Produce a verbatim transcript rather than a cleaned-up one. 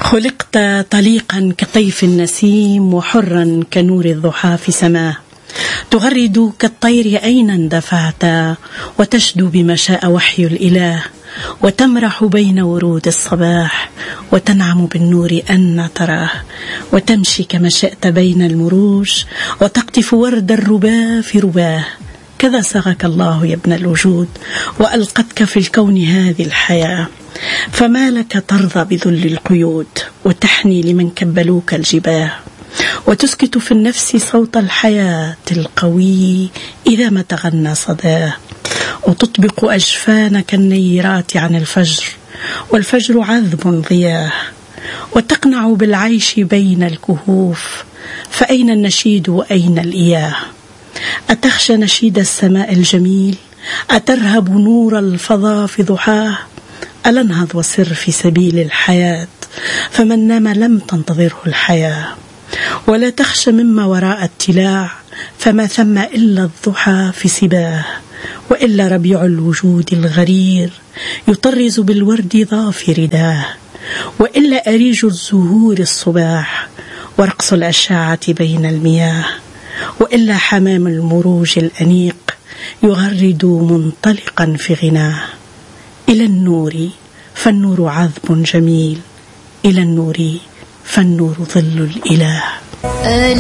خلقت طليقا كطيف النسيم وحرا كنور الضحى في سماه، تغرد كالطير أين اندفعت وتشدو بما شاء وحي الإله، وتمرح بين ورود الصباح وتنعم بالنور أن تراه، وتمشي كما شئت بين المروج وتقطف ورد الربا في رباه. كذا صاغك الله يا ابن الوجود وألقتك في الكون هذه الحياة، فما لك ترضى بذل القيود وتحني لمن كبلوك الجباه، وتسكت في النفس صوت الحياة القوي إذا ما تغنى صداه، وتطبق أجفانك النيرات عن الفجر والفجر عذب ضياه، وتقنع بالعيش بين الكهوف، فأين النشيد وأين الإياه؟ أتخشى نشيد السماء الجميل؟ أترهب نور الفضاء في ضحاه؟ ألا انهض وسر في سبيل الحياة، فمن نام لم تنتظره الحياة، ولا تخشى مما وراء التلاع، فما ثم إلا الضحى في سباه، وإلا ربيع الوجود الغرير يطرز بالورد ضاف رداه، وإلا أريج الزهور الصباح ورقص الأشعة بين المياه، وإلا حمام المروج الأنيق يغرد منطلقا في غناه. إلى النور فالنور عذب جميل، إلى النور فالنور ظل الإله.